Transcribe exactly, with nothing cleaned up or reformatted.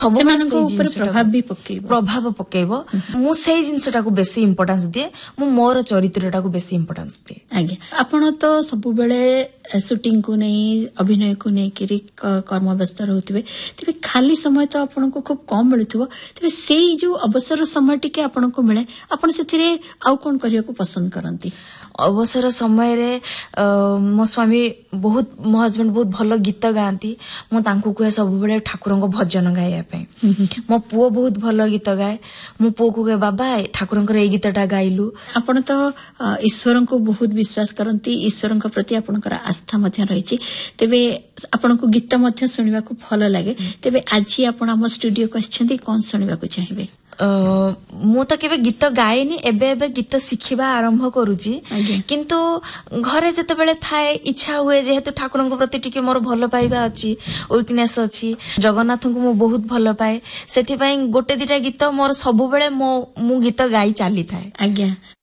प्रभाव भी पकेइबो प्रभाव पकेइबो मु सेई जिंसटा को बेसी इंपोर्टेंस दिए मु मोर चरित्रटा को बेसी इंपोर्टेंस दिए आज्ञा आपण तो सब बेले शूटिंग को नहीं अभिनय को नहीं करी कर्म व्यस्त रहउथिबे तबे खाली समय तो आपण को खूब कम मिलुथबो तबे सेई जो अवसर समय टिके आपण को मिले आपण सेथिरे आउ कोन करिया को पसंद करंती अवसर समय रे मो स्वामी बहुत मो हस्बैंड बहुत भलो गीत गाती मो तांको कहे सब बेले ठाकुर को भजन गाया पे मो पुओ बहुत भलो गीत गाए मो पुओ को कहे बाबा ठाकुर को ए गीतटा गाइलु आपण तो ईश्वर को बहुत विश्वास करंती ईश्वर को प्रति आपनकर आस्था मध्य रहिछि तबे आपण को गीत मध्य सुनिबा को भलो लागे तबे आज आपण हम स्टूडियो को आछंती कोन सुनिबा को चाहिबे मु तो केबे गीत गाएनी एबे एबे गीत शिखिबा आरंभ करूची किंतु घरे जते बेले थाए इच्छा हुए जेहेतु ठाकुर को प्रति टिके मोर भलो पाइबा अछि वीकनेस अछि जगन्नाथ को मु बहुत भलो पाए सेठी पई गोटे दिटा गीत मोर सब बेले मो मु गीत गाई चाली थाए आज्ञा